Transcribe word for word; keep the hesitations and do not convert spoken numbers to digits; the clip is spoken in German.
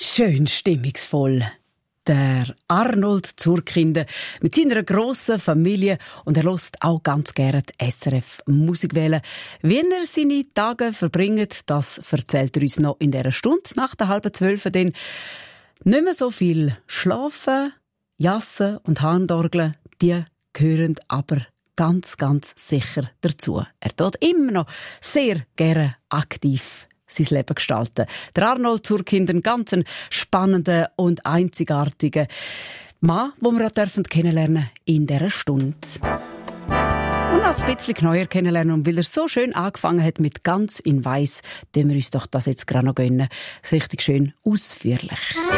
Schön stimmungsvoll. Der Arnold Zurkinder mit seiner grossen Familie und er hört auch ganz gerne die S R F Musikwelle. Wie er seine Tage verbringt, das erzählt er uns noch in dieser Stunde nach der halben Zwölf. Denn nicht mehr so viel Schlafen, Jassen und Handorgeln, die gehören aber ganz, ganz sicher dazu. Er tut immer noch sehr gerne aktiv sein Leben gestalten. Der Arnold Zurkinder, ein ganz spannender und einzigartiger Mann, den wir auch kennenlernen in dieser Stunde. Und noch ein bisschen neuer kennenlernen, und weil er so schön angefangen hat mit «Ganz in Weiss», tun wir uns doch das jetzt gerade noch gönnen. Richtig schön ausführlich.